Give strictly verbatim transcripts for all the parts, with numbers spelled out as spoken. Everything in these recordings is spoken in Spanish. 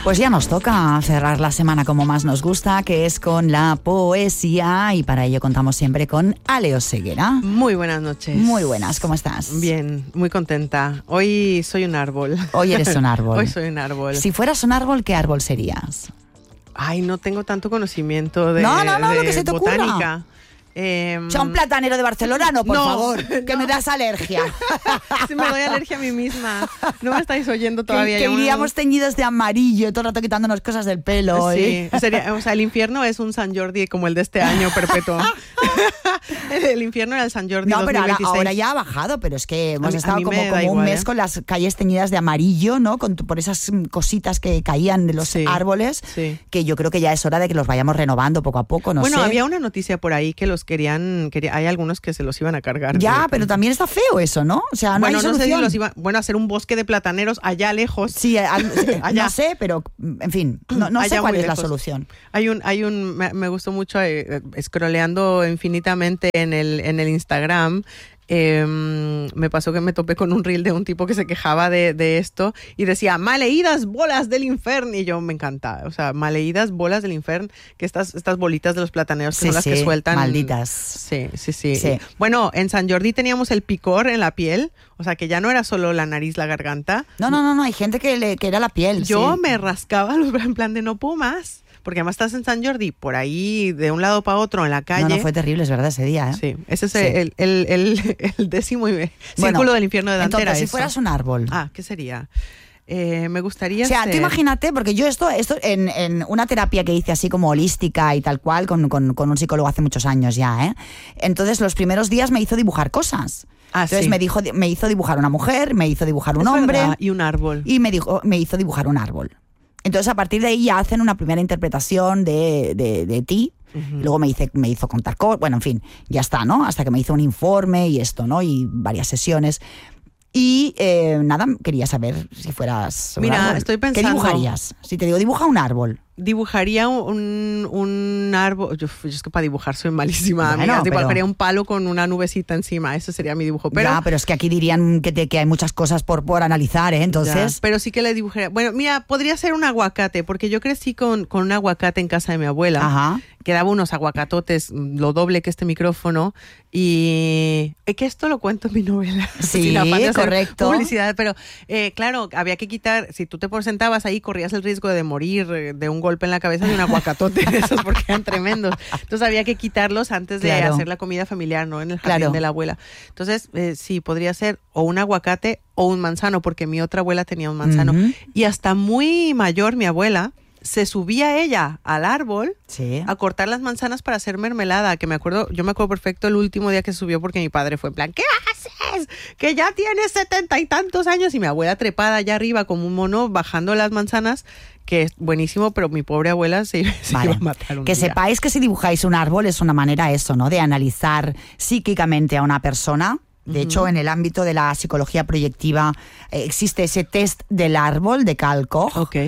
Pues ya nos toca cerrar la semana como más nos gusta, que es con la poesía, y para ello contamos siempre con Ale Oseguera. Muy buenas noches. Muy buenas, ¿cómo estás? Bien, muy contenta. Hoy soy un árbol. Hoy eres un árbol. Hoy soy un árbol. Si fueras un árbol, ¿qué árbol serías? Ay, no tengo tanto conocimiento de No, no, no, de lo que se te botánica. ocurra. Eh, O sea, un platanero de Barcelona, no, por no, favor, que no. me das alergia. Sí, me doy alergia a mí misma. No me estáis oyendo todavía. Que, que Yo- iríamos teñidos de amarillo, todo el rato quitándonos cosas del pelo. ¿eh? Sí, sería, o sea, el infierno es un San Jordi como el de este año perpetuo. El infierno era el San Jordi No, pero ahora, dos mil veintiséis. ahora ya ha bajado, pero es que hemos A mí- a estado mí como, me da como un igual, mes ¿eh? con las calles teñidas de amarillo, ¿no? Con, por esas mm, cositas que caían de los Sí, árboles, sí. que yo creo que ya es hora de que los vayamos renovando poco a poco, no bueno, sé. había una noticia por ahí que los querían, quería, hay algunos que se los iban a cargar. Ya, De- pero también está feo eso, ¿no? O sea, no bueno, hay no sé si solución. los iban, bueno, hacer un bosque de plataneros allá lejos. Sí, al- Allá. no sé, pero en fin, no, no sé Allá cuál muy es la lejos. solución. Hay un, hay un, me, me gustó mucho eh, eh, scrolleando infinitamente en el, en el Instagram. Eh, me pasó que me topé con un reel de un tipo que se quejaba de, de esto y decía, maleídas bolas del infierno, y yo me encanta, o sea, maleídas bolas del infierno, que estas, estas bolitas de los plataneros que Sí, son las sí, que sueltan. malditas. Sí, sí, sí, Sí. Bueno, en San Jordi teníamos el picor en la piel, o sea, que ya no era solo la nariz, la garganta. No, no, no, no, hay gente que, le, que era la piel. Yo sí. me rascaba los brazos en plan de no puedo más. Porque además estás en San Jordi, por ahí de un lado para otro en la calle. No, no, fue terrible, es verdad, ese día, ¿eh? Sí, ese es Sí. El, el, el, el décimo y- Bueno, círculo del infierno de Dante. Entonces, era si eso. fueras un árbol. Ah, ¿qué sería? Eh, me gustaría O sea, ser... tú imagínate, porque yo esto, esto en, en una terapia que hice así como holística y tal cual, con, con, con un psicólogo hace muchos años ya, ¿eh? Entonces, los primeros días me hizo dibujar cosas. Ah, Entonces sí. me, dijo, me hizo dibujar una mujer, me hizo dibujar un Es hombre verdad, y un árbol. y me, dijo, me hizo dibujar un árbol. Entonces, a partir de ahí ya hacen una primera interpretación de, de, de ti. Ujú. Luego me, hice, me hizo contar cosas, bueno, en fin, ya está, ¿no? Hasta que me hizo un informe y esto, ¿no? Y varias sesiones. Y eh, nada, quería saber si fueras un Mira, árbol. estoy ¿Qué pensando- dibujarías? Si te digo, dibuja un árbol. Dibujaría un, un árbol. Yo, yo es que para dibujar soy malísima, Bueno, amigas. pero- Dibujaría un palo con una nubecita encima. Ese sería mi dibujo. Pero, ya, pero es que aquí dirían que, te- que hay muchas cosas por, por analizar, ¿eh? Entonces, Ya, pero sí que le dibujaría. Bueno, mira, podría ser un aguacate, porque yo crecí con, con un aguacate en casa de mi abuela. ajá. Que daba unos aguacatotes, lo doble que este micrófono, y es que esto lo cuento en mi novela. Sí, sin afán de hacer correcto. publicidad, pero eh, claro, había que quitar, si tú te sentabas ahí, corrías el riesgo de morir eh, de un golpe en la cabeza de un aguacatote de esos, porque eran tremendos. Entonces había que quitarlos antes de Claro. hacer la comida familiar, ¿no? En el jardín Claro. de la abuela. Entonces, eh, sí, podría ser o un aguacate o un manzano, porque mi otra abuela tenía un manzano. Ujú. Y hasta muy mayor mi abuela, se subía ella al árbol Sí. a cortar las manzanas para hacer mermelada, que me acuerdo, yo me acuerdo perfecto el último día que se subió porque mi padre fue en plan, ¿qué haces? Que ya tienes setenta y tantos años, y mi abuela trepada allá arriba como un mono bajando las manzanas, que es buenísimo, pero mi pobre abuela se, se Vale. iba a matar un Que día. sepáis que si dibujáis un árbol es una manera eso, ¿no? De analizar psíquicamente a una persona. De hecho, en el ámbito de la psicología proyectiva eh, existe ese test del árbol de Carl Koch. Ok.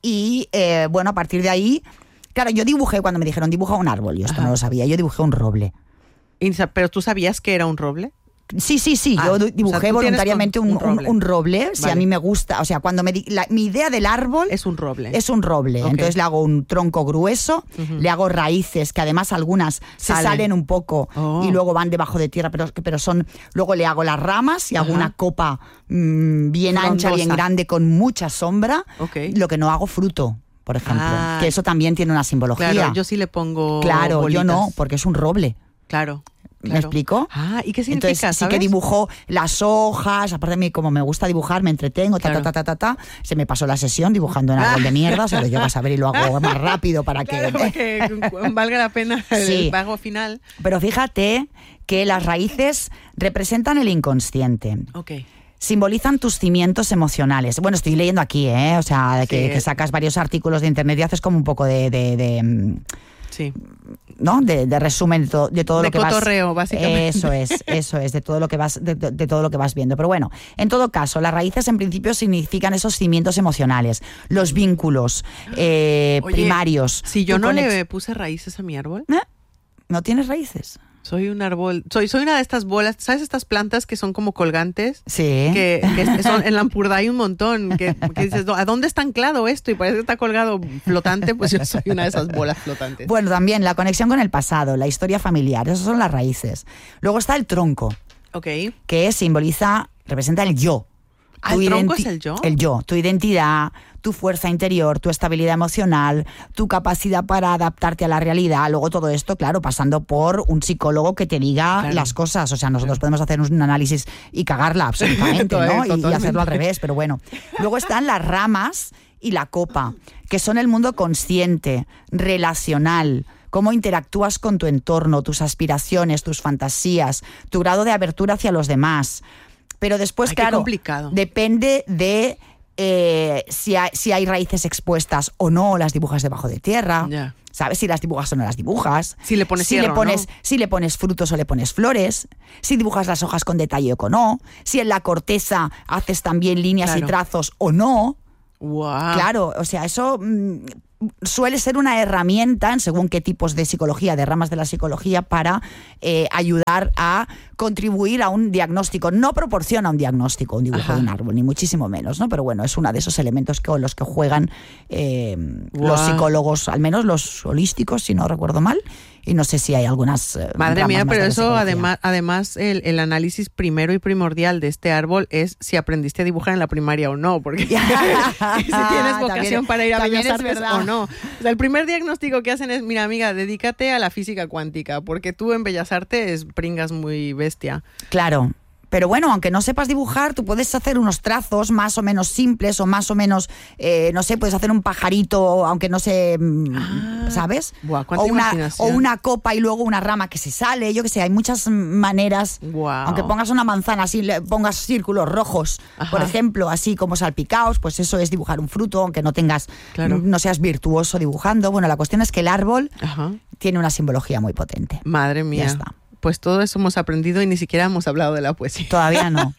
Y eh, bueno, a partir de ahí, claro, yo dibujé cuando me dijeron dibuja un árbol, yo esto Ajá. no lo sabía, yo dibujé un roble. Y sa- ¿Pero tú sabías que era un roble? Sí, sí, sí, Ah, yo o sea, dibujé tú tienes voluntariamente con- un, un roble. un- un roble, si a Vale. mí me gusta, o sea, cuando me di- la- mi idea del árbol Es un roble. es un roble, Ok. entonces le hago un tronco grueso, Ujú. le hago raíces que además algunas se Salen. salen un poco Oh. y luego van debajo de tierra, pero, pero son, luego le hago las ramas y hago Ajá. una copa mm, bien ancha, bien Frondosa. grande, con mucha sombra, Ok. lo que no hago fruto, por ejemplo, Ah. que eso también tiene una simbología. Claro, yo sí le pongo Claro, yo bolitas. no, porque es un roble. Claro. ¿Me claro. explico? Ah, ¿y qué significa, Entonces sí sabes? que dibujo las hojas, aparte de mí, como me gusta dibujar, me entretengo, ta, Claro. ta, ta, ta, ta, ta. Se me pasó la sesión dibujando en árbol de mierda, se lo llevo a saber y lo hago más rápido para que... Claro, para que valga la pena el Sí. pago final. Pero fíjate que las raíces representan el inconsciente. Ok. Simbolizan tus cimientos emocionales. Bueno, estoy leyendo aquí, ¿eh? O sea, que, Sí. que sacas varios artículos de internet y haces como un poco de... de, de, mm, Sí. ¿no? De, de resumen de, to- de todo De lo que vas... cotorreo, básicamente. Eso es, eso es, de todo lo que vas, de, de- de todo lo que vas viendo. Pero bueno, en todo caso, las raíces en principio significan esos cimientos emocionales, los vínculos eh, Oye, primarios. Si yo tu no conex- le puse raíces a mi árbol, ¿Eh? ¿No tienes raíces? Soy un árbol, soy, soy una de estas bolas, ¿sabes estas plantas que son como colgantes? Sí. Que, que son, en Lampurdá hay un montón, que, que dices, ¿a dónde está anclado esto? Y parece que está colgado flotante, pues yo soy una de esas bolas flotantes. Bueno, también la conexión con el pasado, la historia familiar, esas son las raíces. Luego está el tronco, Ok. que simboliza, representa el yo. ¿Ah, Tu el tronco identi- es el yo? El yo, tu identidad, tu fuerza interior, tu estabilidad emocional, tu capacidad para adaptarte a la realidad. Luego todo esto, claro, pasando por un psicólogo que te diga Claro. las cosas. O sea, nosotros podemos hacer un análisis y cagarla absolutamente, ¿no? Y, y Totalmente. hacerlo al revés, pero bueno. Luego están las ramas y la copa, que son el mundo consciente, relacional, cómo interactúas con tu entorno, tus aspiraciones, tus fantasías, tu grado de abertura hacia los demás. Pero después, Ay, qué claro, complicado. depende de eh, si, hay, si hay raíces expuestas o no, las dibujas debajo de tierra. Ya. ¿Sabes? Si las dibujas o no las dibujas. Si le pones si hierro, le pones, ¿no? si le pones frutos o le pones flores. Si dibujas las hojas con detalle o no. Si en la corteza haces también líneas Claro. y trazos o no. Wow. Claro, o sea, eso mm, suele ser una herramienta en según qué tipos de psicología, de ramas de la psicología, para eh, ayudar a contribuir a un diagnóstico. No proporciona un diagnóstico, un dibujo Ajá. de un árbol, ni muchísimo menos, ¿no? Pero bueno, es uno de esos elementos con los que juegan eh, los Guau. psicólogos, al menos los holísticos, si no recuerdo mal. Y no sé si hay algunas eh, Madre ramas mía, más pero de la eso psicología. además, además el, el análisis primero y primordial de este árbol es si aprendiste a dibujar en la primaria o no, porque si tienes vocación También- para ir a también Bellas es Artes verdad. o no. O sea, el primer diagnóstico que hacen es, mira amiga, dedícate a la física cuántica, porque tú en Bellas Artes pringas muy bestia. Claro. Pero bueno, aunque no sepas dibujar, tú puedes hacer unos trazos más o menos simples o más o menos, eh, no sé, puedes hacer un pajarito, aunque no sé, mm, Ah, ¿sabes? buah, cuánta o, una, o imaginación. una copa y luego una rama que se sale, yo qué sé, hay muchas maneras. Guau. Aunque pongas una manzana así, le pongas círculos rojos, Ajá. por ejemplo, así como salpicaos, pues eso es dibujar un fruto, aunque no tengas, Claro. no seas virtuoso dibujando. Bueno, la cuestión es que el árbol Ajá. tiene una simbología muy potente. Madre mía. Ya está. Pues todo eso hemos aprendido y ni siquiera hemos hablado de la poesía. Todavía no.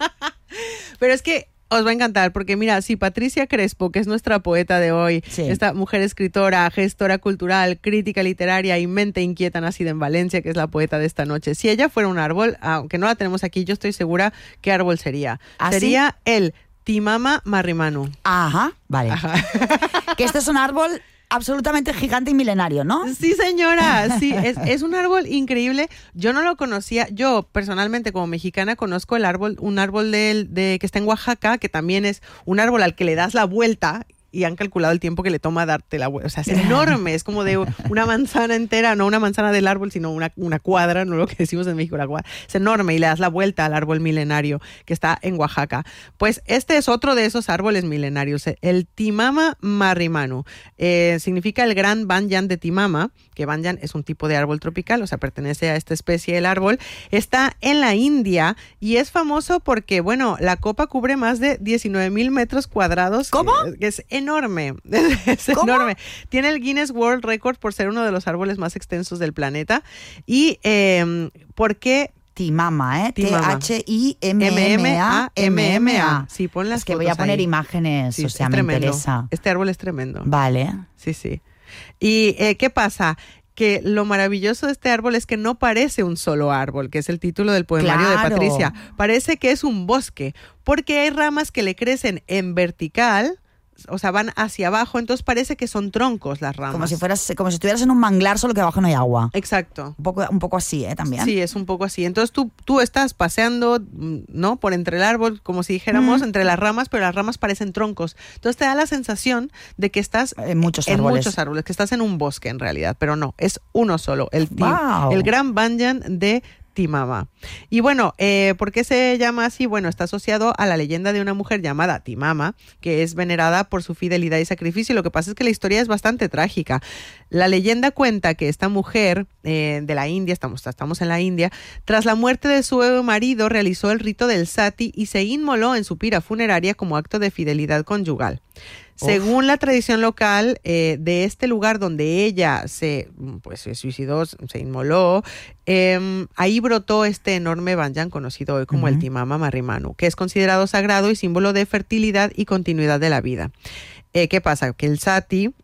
Pero es que os va a encantar, porque mira, si Patricia Crespo, que es nuestra poeta de hoy, Sí. esta mujer escritora, gestora cultural, crítica literaria y mente inquieta nacida en Valencia, que es la poeta de esta noche, si ella fuera un árbol, aunque no la tenemos aquí, yo estoy segura qué árbol sería. ¿Ah, sí? Sería el Timama Marrimanu. Ajá, vale. Ajá. Que este es un árbol absolutamente gigante y milenario, ¿no? Sí, señora, sí, es, es un árbol increíble. Yo no lo conocía, yo personalmente como mexicana conozco el árbol, un árbol de, de que está en Oaxaca, que también es un árbol al que le das la vuelta y han calculado el tiempo que le toma darte la vuelta. O sea, es enorme, es como de una manzana entera, no una manzana del árbol, sino una, una cuadra, no lo que decimos en México, la cuadra. Es enorme y le das la vuelta al árbol milenario que está en Oaxaca. Pues este es otro de esos árboles milenarios, el Timama Marrimanu. Eh, significa el gran banyan de Timama, que banyan es un tipo de árbol tropical, o sea, pertenece a esta especie del árbol. Está en la India y es famoso porque, bueno, la copa cubre más de diecinueve mil metros cuadrados. ¿Cómo? Que, que es enorme, es ¿Cómo? enorme. Tiene el Guinness World Record por ser uno de los árboles más extensos del planeta. Y eh, ¿por qué? Timama, ¿eh? Timama. T H I M M A M M A. Sí, pon las Es que voy a fotos poner ahí. imágenes, Sí, o sea, es me tremendo. interesa. Este árbol es tremendo. Vale. Sí, sí. ¿Y eh, qué pasa? Que lo maravilloso de este árbol es que no parece un solo árbol, que es el título del poemario Claro. de Patricia. Parece que es un bosque, porque hay ramas que le crecen en vertical, o sea, van hacia abajo, entonces parece que son troncos las ramas. Como si fueras, como si estuvieras en un manglar, solo que abajo no hay agua. Exacto. Un poco, un poco así, ¿eh? También. Sí, es un poco así. Entonces tú, tú estás paseando, ¿no? Por entre el árbol, como si dijéramos, Mm. entre las ramas, pero las ramas parecen troncos. Entonces te da la sensación de que estás En muchos en árboles. muchos árboles, que estás en un bosque en realidad, pero no, es uno solo, el, tim- Guau. el gran banyan de Timama. Y bueno, eh, ¿por qué se llama así? Bueno, está asociado a la leyenda de una mujer llamada Timama, que es venerada por su fidelidad y sacrificio. Y lo que pasa es que la historia es bastante trágica. La leyenda cuenta que esta mujer eh, de la India, estamos, estamos en la India, tras la muerte de su marido, realizó el rito del sati y se inmoló en su pira funeraria como acto de fidelidad conyugal. Según la tradición local eh, de este lugar donde ella se, pues, se suicidó, se inmoló, eh, ahí brotó este enorme banyan conocido hoy como Uh-huh. el Timama Marrimanu, que es considerado sagrado y símbolo de fertilidad y continuidad de la vida. Eh, ¿Qué pasa? Que el sati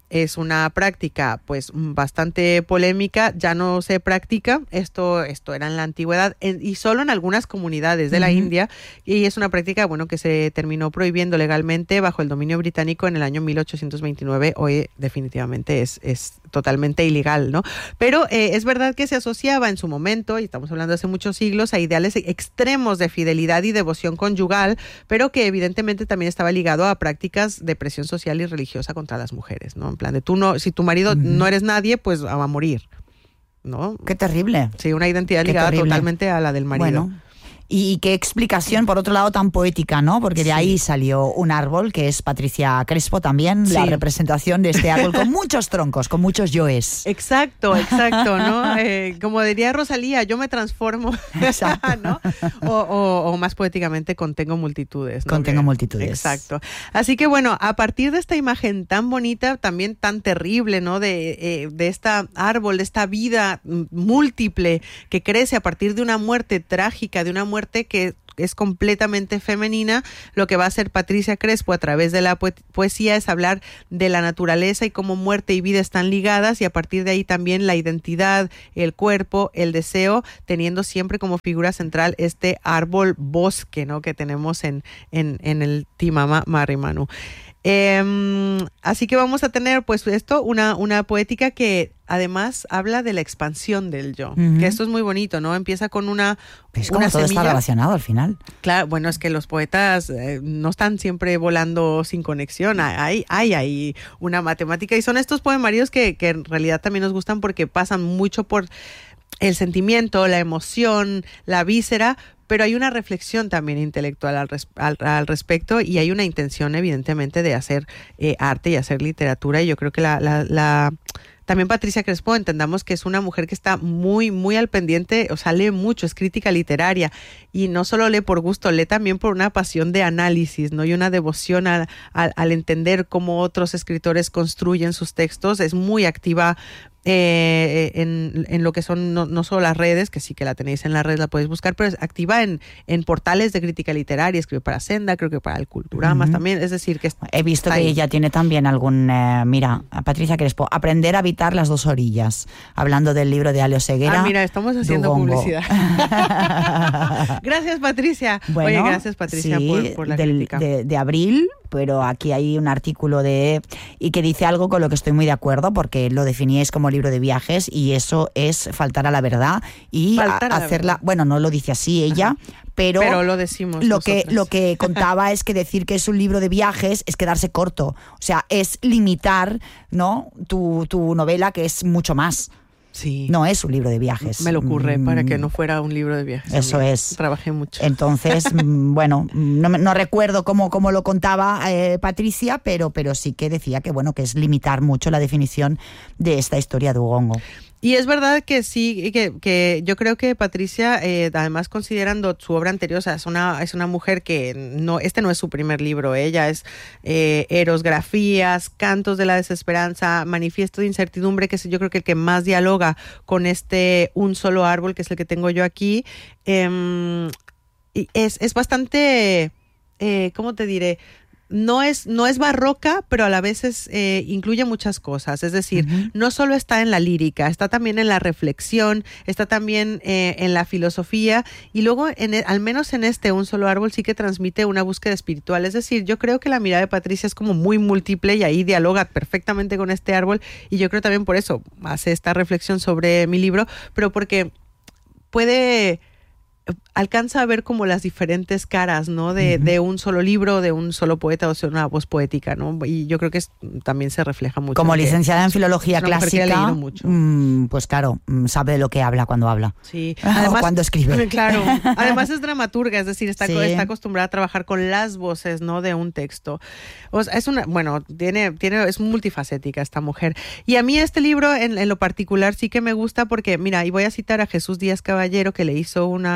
es una práctica pues bastante polémica, ya no se practica, esto, esto era en la antigüedad en, y solo en algunas comunidades de uh-huh. la India, y es una práctica bueno que se terminó prohibiendo legalmente bajo el dominio británico en el año mil ochocientos veintinueve. Hoy definitivamente es, es totalmente ilegal, ¿no? Pero eh, es verdad que se asociaba en su momento, y estamos hablando de hace muchos siglos, a ideales extremos de fidelidad y devoción conyugal, pero que evidentemente también estaba ligado a prácticas de presión social y religiosa contra las mujeres, ¿no? En plan de tú no, si tu marido uh-huh. no eres nadie, pues va a morir, ¿no? Qué terrible. Sí, una identidad Qué ligada terrible. totalmente a la del marido. Bueno. Y qué explicación, por otro lado, tan poética, ¿no? Porque de ahí sí. salió un árbol, que es Patricia Crespo también, sí. la representación de este árbol con muchos troncos, con muchos yoes. Exacto, exacto, ¿no? Eh, como diría Rosalía, yo me transformo, exacto. ¿no? O, o, o más poéticamente, contengo multitudes, ¿no? Contengo que, multitudes. Exacto. Así que bueno, a partir de esta imagen tan bonita, también tan terrible, ¿no? De, eh, de esta árbol, de esta vida múltiple que crece a partir de una muerte trágica, de una muerte muerte que es completamente femenina, lo que va a hacer Patricia Crespo a través de la poesía es hablar de la naturaleza y cómo muerte y vida están ligadas, y a partir de ahí también la identidad, el cuerpo, el deseo, teniendo siempre como figura central este árbol bosque, ¿no? que tenemos en, en, en el Timama Marrimanu. Eh, así que vamos a tener pues esto, una, una poética que además habla de la expansión del yo, uh-huh. que esto es muy bonito, ¿no? Empieza con una Es como una todo semilla. Está relacionado al final. Claro, bueno, es que los poetas eh, no están siempre volando sin conexión, hay, hay, hay una matemática, y son estos poemarios que, que en realidad también nos gustan porque pasan mucho por el sentimiento, la emoción, la víscera, pero hay una reflexión también intelectual al, res, al, al respecto, y hay una intención evidentemente de hacer eh, arte y hacer literatura, y yo creo que la, la, la también Patricia Crespo, entendamos que es una mujer que está muy, muy al pendiente, o sea, lee mucho, es crítica literaria, y no solo lee por gusto, lee también por una pasión de análisis, ¿no? Y una devoción al, al, al entender cómo otros escritores construyen sus textos, es muy activa Eh, en, en lo que son no, no solo las redes, que sí que la tenéis en la red, la podéis buscar, pero es activa en, en portales de crítica literaria, escribe para Senda, creo que para el Culturamas uh-huh. también, es decir, que he visto que ahí. ella tiene también algún, eh, mira, Patricia Crespo, Aprender a habitar las dos orillas, hablando del libro de Ale Oseguera. Ah, mira, estamos haciendo Dugongo. publicidad. Gracias, Patricia. Bueno, Oye, gracias, Patricia, sí, por, por la del, crítica. De, de abril, pero aquí hay un artículo de y que dice algo con lo que estoy muy de acuerdo, porque lo definíais como libro de viajes, y eso es faltar a la verdad y a, a hacerla, verdad. Bueno, no lo dice así ella, Ajá. pero, pero lo decimos lo nosotras. que lo que contaba es que decir que es un libro de viajes es quedarse corto, o sea, es limitar, ¿no? tu, tu novela, que es mucho más. Sí. No es un libro de viajes. Me lo ocurre mm. para que no fuera un libro de viajes. Eso amiga. es. Trabajé mucho. Entonces, bueno, no, no recuerdo cómo, cómo lo contaba eh, Patricia, pero, pero sí que decía que, bueno, que es limitar mucho la definición de esta historia de Dugongo. Y es verdad que sí, que, que yo creo que Patricia, eh, además considerando su obra anterior, o sea, es una, es una mujer que no, este no es su primer libro, ella es eh, Erosgrafías, Cantos de la Desesperanza, Manifiesto de Incertidumbre, que es yo creo que el que más dialoga con este Un Solo Árbol, que es el que tengo yo aquí. Eh, y es, es bastante, eh, ¿cómo te diré? No es, no es barroca, pero a la vez es, eh, incluye muchas cosas. Es decir, uh-huh. no solo está en la lírica, está también en la reflexión, está también eh, en la filosofía, y luego, en el, al menos en este Un Solo Árbol, sí que transmite una búsqueda espiritual. Es decir, yo creo que la mirada de Patricia es como muy múltiple, y ahí dialoga perfectamente con este árbol, y yo creo también por eso hace esta reflexión sobre mi libro, pero porque puede... alcanza a ver como las diferentes caras, ¿no? De, uh-huh. de un solo libro, de un solo poeta, o sea, una voz poética, ¿no? Y yo creo que es, también se refleja mucho. Como licenciada en filología clásica, mucho. Mmm, pues claro, sabe de lo que habla cuando habla. Sí. Además, o cuando escribe. Claro. Además es dramaturga, es decir, está, sí. está acostumbrada a trabajar con las voces, ¿no? De un texto. O sea, es una, bueno, tiene, tiene, es multifacética esta mujer. Y a mí este libro, en, en lo particular, sí que me gusta porque, mira, y voy a citar a Jesús Díaz Caballero, que le hizo una, Jesús,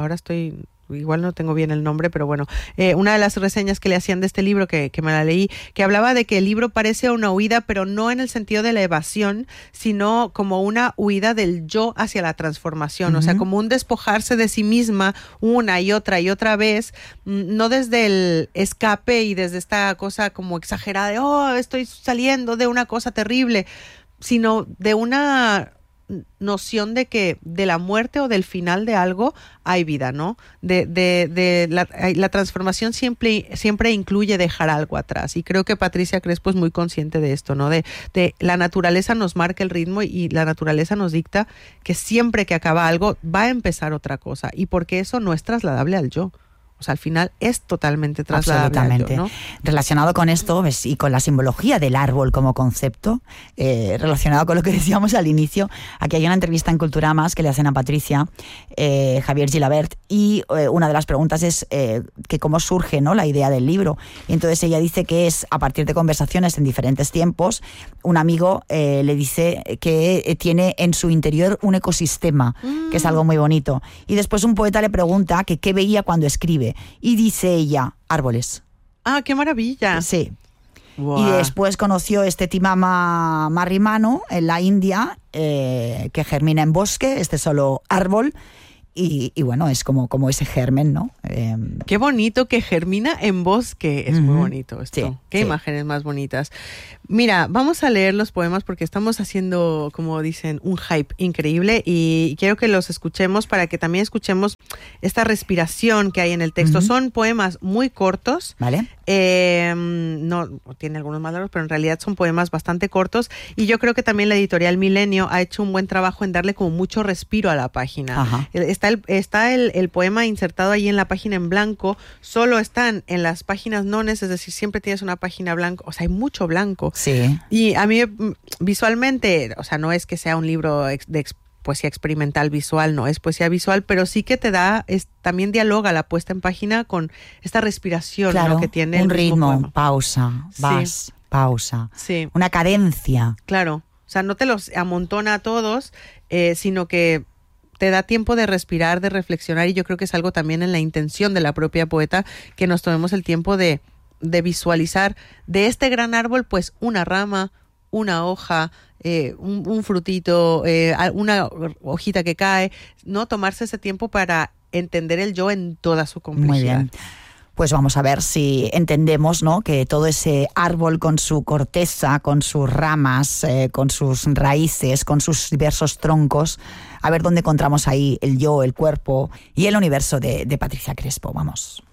ahora estoy... igual no tengo bien el nombre, pero bueno, eh, una de las reseñas que le hacían de este libro, que, que me la leí, que hablaba de que el libro parece una huida, pero no en el sentido de la evasión, sino como una huida del yo hacia la transformación, uh-huh. o sea, como un despojarse de sí misma una y otra y otra vez, no desde el escape y desde esta cosa como exagerada de, oh, estoy saliendo de una cosa terrible, sino de una... noción de que de la muerte o del final de algo hay vida, ¿no? De, de, de la, la transformación siempre, siempre incluye dejar algo atrás, y creo que Patricia Crespo es muy consciente de esto, ¿no? De, de la naturaleza nos marca el ritmo y la naturaleza nos dicta que siempre que acaba algo va a empezar otra cosa, y porque eso no es trasladable al yo. O sea, al final es totalmente trasladable. Absolutamente. ¿No? Relacionado con esto ves, y con la simbología del árbol como concepto, eh, relacionado con lo que decíamos al inicio, aquí hay una entrevista en Cultura Más que le hacen a Patricia, eh, Javier Gilabert, y eh, una de las preguntas es eh, que cómo surge, ¿no?, la idea del libro. Y entonces ella dice que es a partir de conversaciones en diferentes tiempos. Un amigo eh, le dice que tiene en su interior un ecosistema, mm. que es algo muy bonito. Y después un poeta le pregunta que qué veía cuando escribe. Y dice ella, árboles. ¡Ah, qué maravilla! Sí. Wow. Y después conoció este Timama Marrimano en la India, eh, que germina en bosque, este solo árbol. Y, y bueno, es como, como ese germen, ¿no? Eh, Qué bonito que germina en bosque. Es uh-huh. muy bonito esto. Sí, Qué sí. imágenes más bonitas. Mira, vamos a leer los poemas porque estamos haciendo, como dicen, un hype increíble, y quiero que los escuchemos para que también escuchemos esta respiración que hay en el texto. Uh-huh. Son poemas muy cortos. Vale. Eh, no, tiene algunos más largos, pero en realidad son poemas bastante cortos, y yo creo que también la editorial Milenio ha hecho un buen trabajo en darle como mucho respiro a la página. Ajá. Está el, está el, el poema insertado ahí en la página en blanco, solo están en las páginas nones, es decir, siempre tienes una página blanca, o sea, hay mucho blanco. Sí. Y a mí visualmente, o sea, no es que sea un libro de ex, poesía experimental visual, no es poesía visual, pero sí que te da, es, también dialoga la puesta en página con esta respiración, claro, ¿no?, que tiene un el ritmo, poema. pausa, vas, sí. pausa, sí. una cadencia. Claro, o sea, no te los amontona a todos, eh, sino que te da tiempo de respirar, de reflexionar, y yo creo que es algo también en la intención de la propia poeta, que nos tomemos el tiempo de, de visualizar de este gran árbol, pues una rama, una hoja, eh, un, un frutito, eh, una hojita que cae, ¿no? Tomarse ese tiempo para entender el yo en toda su complejidad. Muy bien. Pues vamos a ver si entendemos, ¿no?, que todo ese árbol con su corteza, con sus ramas, eh, con sus raíces, con sus diversos troncos, a ver dónde encontramos ahí el yo, el cuerpo y el universo de, de Patricia Crespo. Vamos.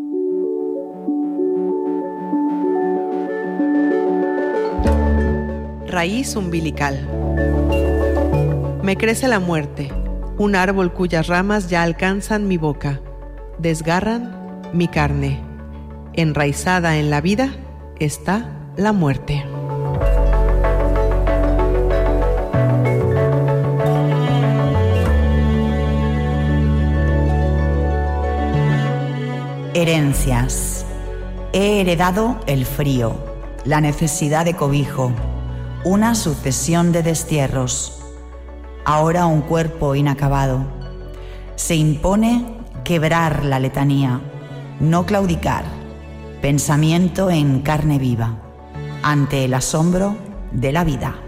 Raíz umbilical. Me crece la muerte, un árbol cuyas ramas ya alcanzan mi boca, desgarran mi carne. Enraizada en la vida está la muerte. Herencias. He heredado el frío, la necesidad de cobijo, una sucesión de destierros. Ahora un cuerpo inacabado. Se impone quebrar la letanía, no claudicar, pensamiento en carne viva, ante el asombro de la vida.